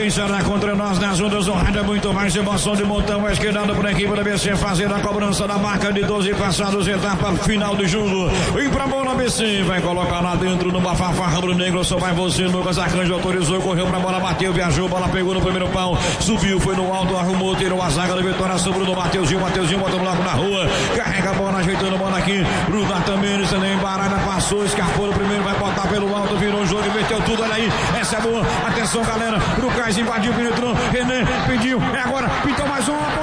encerrar contra nós nas ondas do rádio. Muito mais emoção de montão. A esquerdada por equipe da BC fazendo a cobrança da marca de 12 passados, etapa final de jogo. Vem pra bola BC, vai colocar lá dentro no bafafá rubro-negro. Só vai você, Lucas Arcanjo autorizou, correu pra bola, bateu, viajou, bola pegou no primeiro pau, subiu, foi no alto, arrumou, tirou a zaga da vitória, sobrou no Mateuzinho botou logo na rua, carrega a bola, ajeitando a bola aqui, pro Datamenes, também embaralha, passou, escapou no primeiro, vai botar pelo alto, virou o jogo, meteu tudo, olha aí, essa é boa, atenção galera, pro Cais invadiu, penetrou, René pediu, é agora, pintou mais um.